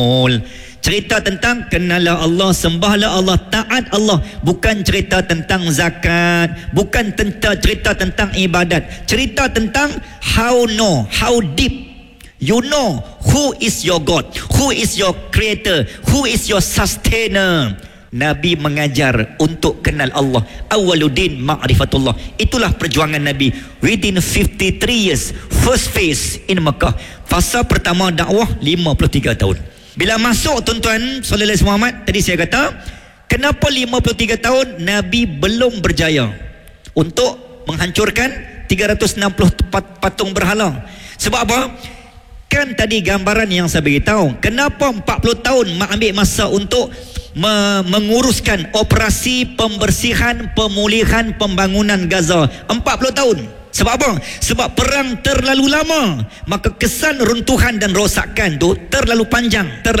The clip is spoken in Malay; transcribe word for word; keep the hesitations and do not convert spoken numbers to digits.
Cerita tentang kenallah Allah, sembahlah Allah, taat Allah. Bukan cerita tentang zakat, bukan tentang cerita tentang ibadat. Cerita tentang how know, how deep you know who is your God, who is your creator, who is your sustainer. Nabi mengajar untuk kenal Allah. Awaluddin ma'rifatullah. Itulah perjuangan Nabi within fifty-three years. First phase in Mekah. Fasa pertama dakwah lima puluh tiga tahun. Bila masuk tuan-tuan sallallahu alaihi Muhammad, tadi saya kata, kenapa lima puluh tiga tahun Nabi belum berjaya untuk menghancurkan tiga ratus enam puluh patung berhala? Sebab apa? Kan tadi gambaran yang saya beritahu, kenapa empat puluh tahun mak ambil masa untuk me- menguruskan operasi pembersihan, pemulihan, pembangunan Gaza. Empat puluh tahun. Sebab apa? Sebab perang terlalu lama, maka kesan runtuhan dan rosakan tu terlalu panjang, terlalu